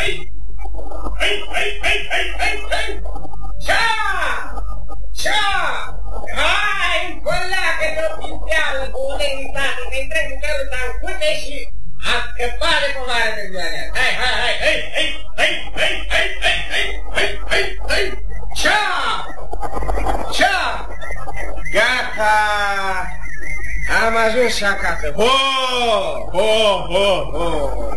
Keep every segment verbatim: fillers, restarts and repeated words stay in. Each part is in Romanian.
hai! Hai, hai, hai, hai, hai, hai! Cea! Cea! Hai, coleacă de-o pinteală cu ulei în tată, că intrăm cu căruța în curte și a scăpat de povară de ziua de azi. Hai, hai, hai, hai, hai, hai, hai, hai, hai, hai, hai, hai, hai! Cea! Cea! Gata! Am ajuns și acasă. Ho! Ho! Ho! Ho!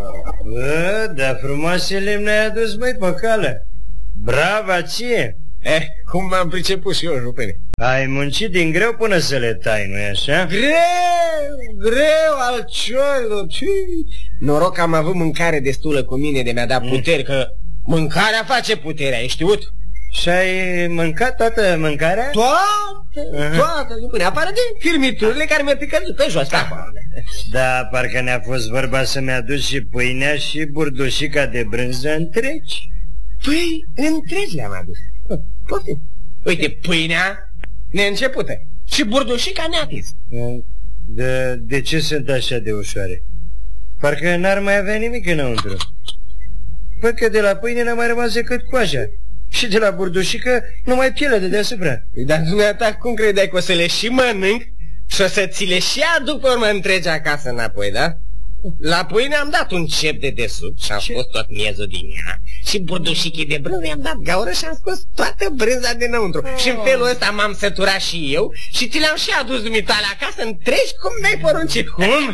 Bă, dar frumoase lemne ai adus, măi, pe cală. Brava ție! Eh, cum m-am priceput și eu, jupene. Ai muncit din greu până să le tai, nu-i așa? Greu, greu al ciorilor. Noroc că am avut mâncare destulă cu mine de mi-a dat puteri, că mâncarea face puterea, ai știut? Și ai mâncat toată mâncarea? Toată, toată, jupene, afară de firmiturile care mi-au picat pe jos. Da, parcă ne-a fost vorba să-mi aduci și pâinea și burdușica de brânză întregi. Păi, întregi le-am adus. Poftim. Uite, pâinea neîncepută și burdușica neatins. De, de ce sunt așa de ușoare? Parcă n-ar mai avea nimic înăuntru. Văd că de la pâine n-a mai rămas decât coaja. Și de la burdușică numai pielea de deasupra. Dar dumneata, cum credeai că o să le și mănânc și o să ți le și aduc pe urmă întregi acasă înapoi, da? La pâine am dat un cep de desubt și am scos tot miezul din ea. Și burdușichii de brânză i-am dat gaură și am scos toată brânza dinăuntru. Oh. Și în felul ăsta m-am săturat și eu și ți le-am și adus dumitale acasă întregi cum mi-ai poruncit. Cum?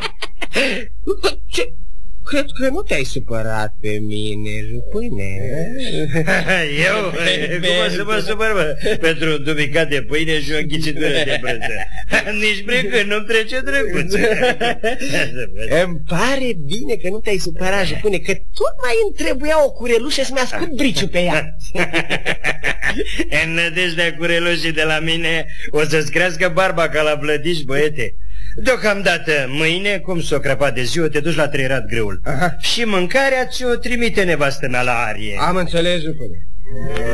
Ce? Cred că nu te-ai supărat pe mine, jupâine. Eu? Cum o să mă supăr, bă? Pentru un dumicat de pâine și o înghicitură de brânză. Nici prin când nu-mi trece drăguț. Îmi pare bine că nu te-ai supărat, jupâine, că tot mai îmi trebuia o curelușă să-mi ascult briciul pe ea. În nădejdea curelușii de la mine o să-ți crească barba ca la Vlădiș, băiete. Deocamdată, mâine, cum s-o crăpat de ziua, te duci la Trăierat Greul. Aha. Și mâncarea ți-o trimite nevastă mea la Arie. Am înțeles, jupâne.